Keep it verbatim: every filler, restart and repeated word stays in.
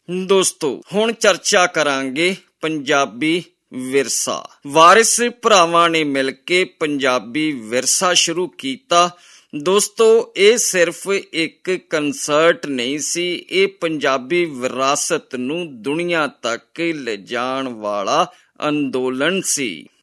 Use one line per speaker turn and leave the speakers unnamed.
ਦੋਸਤੋ ਹੁਣ ਚਰਚਾ ਕਰਾਂਗੇ ਪੰਜਾਬੀ ਵਿਰਸਾ। ਵਾਰਿਸ ਭਰਾਵਾਂ ਨੇ ਮਿਲ ਕੇ ਪੰਜਾਬੀ ਵਿਰਸਾ ਸ਼ੁਰੂ ਕੀਤਾ। ਦੋਸਤੋ ਇਹ ਸਿਰਫ ਇੱਕ ਕੰਸਰਟ ਨਹੀਂ ਸੀ, ਇਹ ਪੰਜਾਬੀ ਵਿਰਾਸਤ ਨੂੰ ਦੁਨੀਆ ਤੱਕ ਲਿਜਾਣ ਵਾਲਾ ਅੰਦੋਲਨ ਸੀ।